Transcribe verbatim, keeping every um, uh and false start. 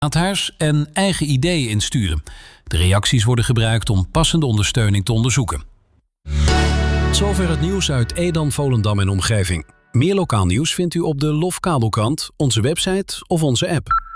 Raadhuis en eigen ideeën insturen. De reacties worden gebruikt om passende ondersteuning te onderzoeken. Tot zover het nieuws uit Edam, Volendam en omgeving. Meer lokaal nieuws vindt u op de Lofkabelkrant, onze website of onze app.